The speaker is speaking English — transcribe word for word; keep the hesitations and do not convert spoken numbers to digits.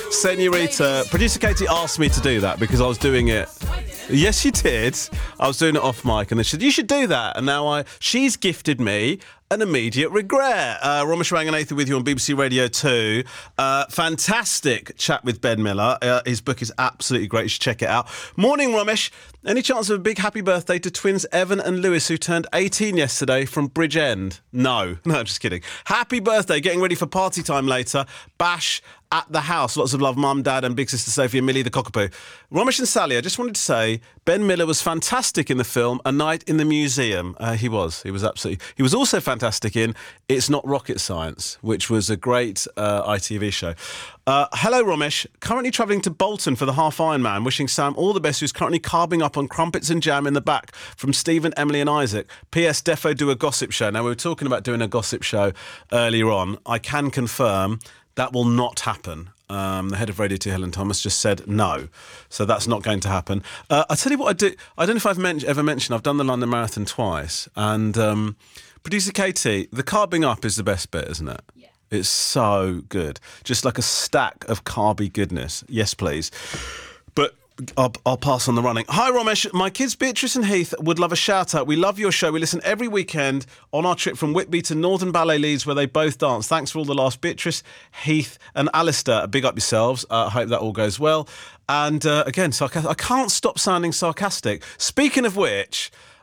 Senorita. Producer Katie asked me to do that because I was doing it. Yes, she did. I was doing it off mic, and then she said, you should do that. And now I, she's gifted me an immediate regret. Uh, Romesh Ranganathan with you on B B C Radio two. Uh, fantastic chat with Ben Miller. Uh, his book is absolutely great. You should check it out. Morning, Romesh. Any chance of a big happy birthday to twins Evan and Lewis, who turned eighteen yesterday from Bridgend? No. No, I'm just kidding. Happy birthday. Getting ready for party time later. Bash at the house. Lots of love, Mum, Dad and big sister Sophie and Millie the cockapoo. Romesh and Sally, I just wanted to say Ben Miller was fantastic in the film A Night in the Museum. Uh, he was. He was absolutely... He was also fantastic in It's Not Rocket Science, which was a great uh, I T V show. Uh, hello, Romesh. Currently travelling to Bolton for the Half Ironman. Wishing Sam all the best, who's currently carbing up on crumpets and jam in the back. From Stephen, Emily and Isaac. P S Defo do a gossip show. Now, we were talking about doing a gossip show earlier on. I can confirm that will not happen. Um, the head of Radio two, Helen Thomas, just said no. So that's not going to happen. Uh, I'll tell you what I do. I don't know if I've men- ever mentioned, I've done the London Marathon twice. And um, producer Katie, the carbing up is the best bit, isn't it? Yeah. It's so good. Just like a stack of carby goodness. Yes, please. But I'll, I'll pass on the running. Hi, Romesh. My kids, Beatrice and Heath, would love a shout-out. We love your show. We listen every weekend on our trip from Whitby to Northern Ballet Leeds, where they both dance. Thanks for all the laughs. Beatrice, Heath and Alistair, big up yourselves. I uh, hope that all goes well. And uh, again, sarcastic. I can't stop sounding sarcastic. Speaking of which...